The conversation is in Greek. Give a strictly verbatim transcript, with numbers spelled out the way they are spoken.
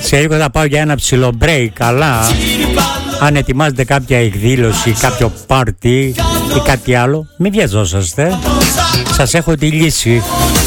Σε λίγο θα πάω για ένα ψηλό break, αλλά αν ετοιμάζετε κάποια εκδήλωση, κάποιο πάρτι ή κάτι άλλο, μην βιαζόσαστε. Σας έχω τη λύση.